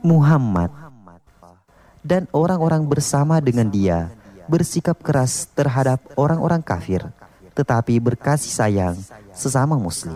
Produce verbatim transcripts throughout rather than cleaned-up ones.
Muhammad dan orang-orang bersama dengan dia bersikap keras terhadap orang-orang kafir, tetapi berkasih sayang sesama muslim.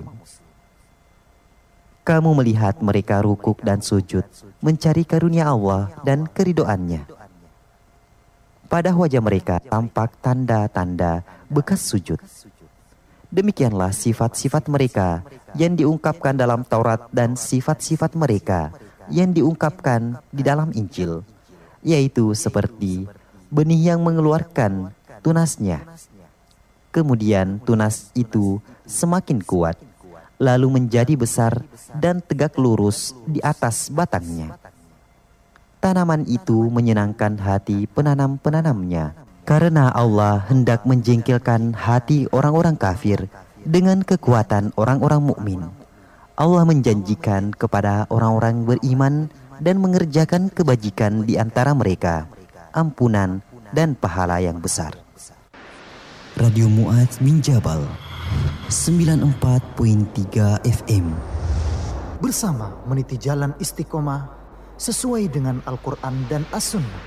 Kamu melihat mereka rukuk dan sujud, mencari karunia Allah dan keridoannya. Pada wajah mereka tampak tanda-tanda bekas sujud. Demikianlah sifat-sifat mereka yang diungkapkan dalam Taurat dan sifat-sifat mereka yang diungkapkan di dalam Injil, yaitu seperti benih yang mengeluarkan tunasnya. Kemudian tunas itu semakin kuat, lalu menjadi besar dan tegak lurus di atas batangnya. Tanaman itu menyenangkan hati penanam-penanamnya, karena Allah hendak menjengkelkan hati orang-orang kafir dengan kekuatan orang-orang mukmin. Allah menjanjikan kepada orang-orang beriman dan mengerjakan kebajikan di antara mereka ampunan dan pahala yang besar. Radio Mu'adz bin Jabal sembilan puluh empat koma tiga F M. Bersama meniti jalan istiqomah sesuai dengan Al-Quran dan As-Sunnah.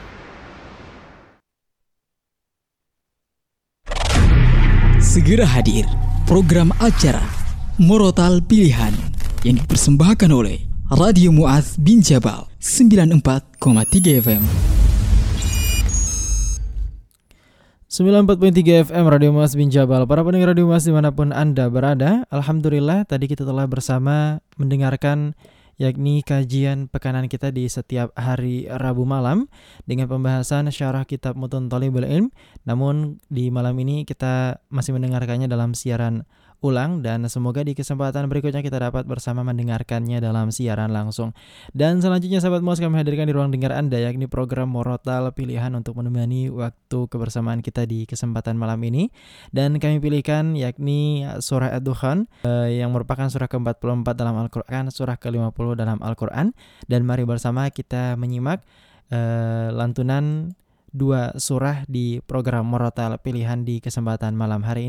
Segera hadir program acara Murotal Pilihan yang dipersembahkan oleh Radio Mu'adz bin Jabal sembilan puluh empat koma tiga F M. sembilan puluh empat koma tiga F M Radio Mu'adz bin Jabal. Para pendengar Radio Mu'adz dimanapun Anda berada, Alhamdulillah tadi kita telah bersama mendengarkan yakni kajian pekanan kita di setiap hari Rabu malam dengan pembahasan syarah kitab Mutun Thalibul Ilm. Namun di malam ini kita masih mendengarkannya dalam siaran ulang dan semoga di kesempatan berikutnya kita dapat bersama mendengarkannya dalam siaran langsung. Dan selanjutnya sahabat Mu'adz kami hadirkan di ruang dengar Anda yakni program Murotal Pilihan untuk menemani waktu kebersamaan kita di kesempatan malam ini. Dan kami pilihkan yakni surah Ad-Dukhan eh, yang merupakan surah ke empat puluh empat dalam Al-Quran, surah ke lima puluh dalam Al-Quran. Dan mari bersama kita menyimak eh, lantunan dua surah di program Murotal Pilihan di kesempatan malam hari ini.